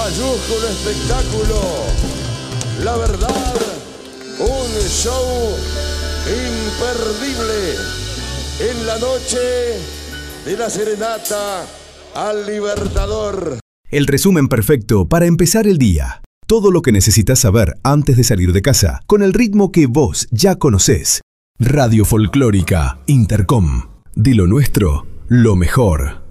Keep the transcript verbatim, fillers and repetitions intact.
mayúsculo espectáculo. La verdad, un show imperdible en la noche de la serenata al Libertador. El resumen perfecto para empezar el día. Todo lo que necesitas saber antes de salir de casa, con el ritmo que vos ya conocés. Radio Folclórica Intercom. De lo nuestro, lo mejor.